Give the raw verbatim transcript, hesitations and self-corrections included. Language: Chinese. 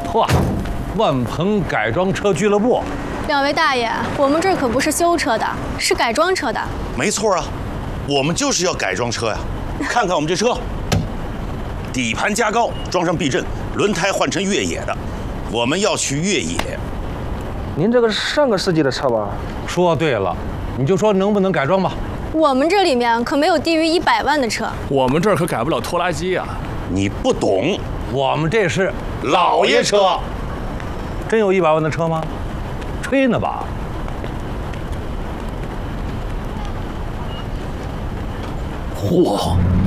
嚯，万鹏改装车俱乐部。 两位大爷，我们这儿可不是修车的，是改装车的。 没错啊，我们就是要改装车呀。看看我们这车，底盘加高，装上避震，轮胎换成越野的。我们要去越野。 您这个是上个世纪的车吧？ 说对了，你就说能不能改装吧。 我们这里面可没有低于一百万的车。 我们这儿可改不了拖拉机啊。 你不懂， 我们这是老爷车。 真有一百万的车吗？吹呢吧？ 嚯！